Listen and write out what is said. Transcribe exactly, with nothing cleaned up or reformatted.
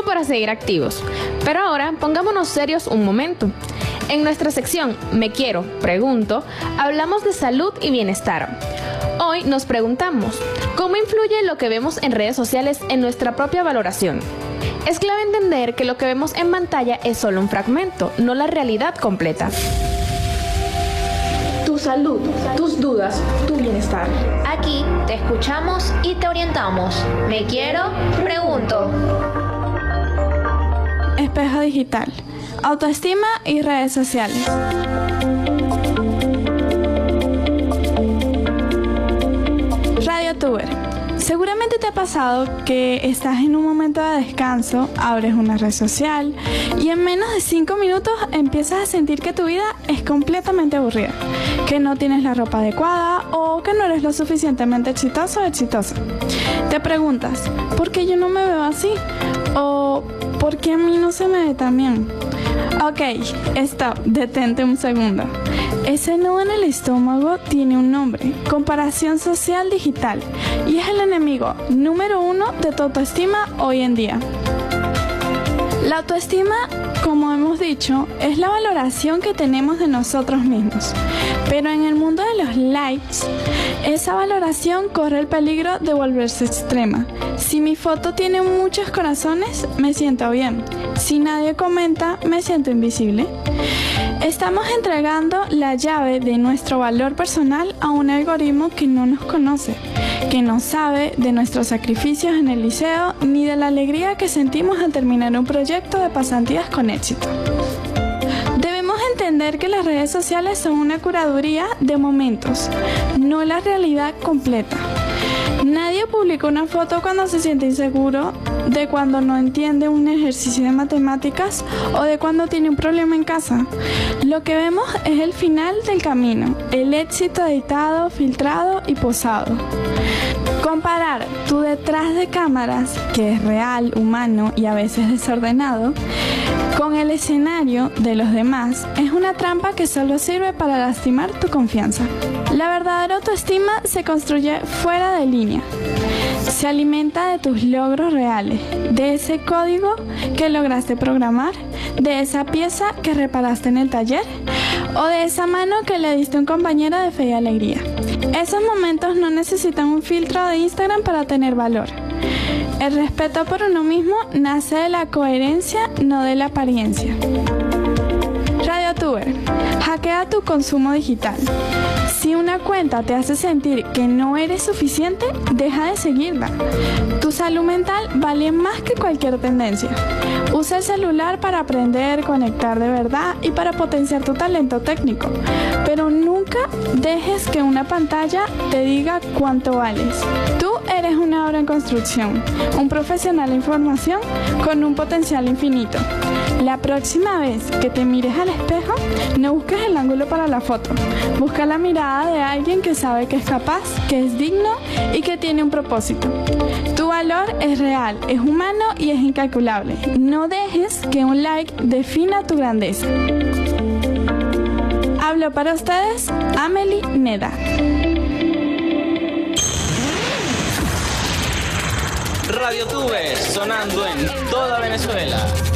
como para seguir activos. Pero ahora pongámonos serios un momento. En nuestra sección Me Quiero, Pregunto, hablamos de salud y bienestar. Hoy nos preguntamos, ¿cómo influye lo que vemos en redes sociales en nuestra propia valoración? Es clave entender que lo que vemos en pantalla es solo un fragmento, no la realidad completa. Tu salud, tus dudas, tu bienestar. Aquí te escuchamos y te orientamos. Me quiero, pregunto. Espejo digital, autoestima y redes sociales. RadioTuber. Seguramente te ha pasado que estás en un momento de descanso, abres una red social y en menos de cinco minutos empiezas a sentir que tu vida es completamente aburrida, que no tienes la ropa adecuada o que no eres lo suficientemente exitoso o exitosa. Te preguntas, ¿por qué yo no me veo así? ¿O por qué a mí no se me ve tan bien? Ok, stop, detente un segundo. Ese nudo en el estómago tiene un nombre, comparación social digital, y es el enemigo número uno de tu autoestima hoy en día. La autoestima, como hemos dicho, es la valoración que tenemos de nosotros mismos. Pero en el mundo de los likes, esa valoración corre el peligro de volverse extrema. Si mi foto tiene muchos corazones, me siento bien. Si nadie comenta, me siento invisible. Estamos entregando la llave de nuestro valor personal a un algoritmo que no nos conoce, que no sabe de nuestros sacrificios en el liceo ni de la alegría que sentimos al terminar un proyecto de pasantías con éxito. Debemos entender que las redes sociales son una curaduría de momentos, no la realidad completa. Nadie publica una foto cuando se siente inseguro, de cuando no entiende un ejercicio de matemáticas o de cuando tiene un problema en casa. Lo que vemos es el final del camino, el éxito editado, filtrado y posado. Comparar tu detrás de cámaras, que es real, humano y a veces desordenado, con el escenario de los demás es una trampa que solo sirve para lastimar tu confianza. La verdadera autoestima se construye fuera de línea. Se alimenta de tus logros reales, de ese código que lograste programar, de esa pieza que reparaste en el taller o de esa mano que le diste a un compañero de fe y alegría. Esos momentos no necesitan un filtro de Instagram para tener valor. El respeto por uno mismo nace de la coherencia, no de la apariencia. RadioTuber, hackea tu consumo digital. Si una cuenta te hace sentir que no eres suficiente, deja de seguirla. Tu salud mental vale más que cualquier tendencia. Usa el celular para aprender, conectar de verdad y para potenciar tu talento técnico. Pero nunca dejes que una pantalla te diga cuánto vales. Tú eres una obra en construcción, un profesional en formación con un potencial infinito. La próxima vez que te mires al espejo, no busques el ángulo para la foto. Busca la mirada de alguien que sabe que es capaz, que es digno y que tiene un propósito. Tu valor es real, es humano y es incalculable. No dejes que un like defina tu grandeza. Hablo para ustedes, Amelie Neda. RadioTuber, sonando en toda Venezuela.